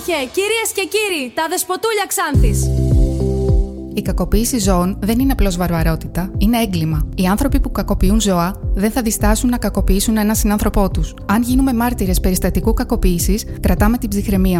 Άρχε, κυρίες και κύριοι, τα δεσποτούλια Ξάνθης. Η κακοποίηση ζώων δεν είναι απλώς βαρβαρότητα, είναι έγκλημα. Οι άνθρωποι που κακοποιούν ζώα δεν θα διστάσουν να κακοποιήσουν έναν συνάνθρωπό τους. Αν γίνουμε μάρτυρες περιστατικού κακοποίησης, κρατάμε την ψυχραιμία